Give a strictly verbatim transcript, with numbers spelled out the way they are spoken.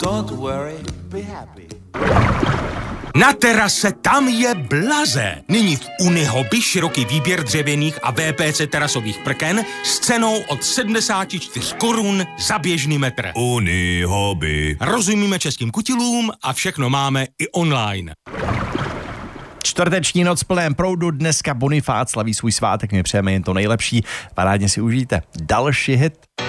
Don't worry, be happy. Na terase tam je blaze. Nyní v Unihoby široký výběr dřevěných a V P C terasových prken s cenou od sedmdesát čtyři korun za běžný metr. Unihoby. Rozumíme českým kutilům a všechno máme i online. Čtvrteční noc v plném proudu, dneska Bonifác slaví svůj svátek, my přejeme jen to nejlepší, parádně si užijte. Další hit.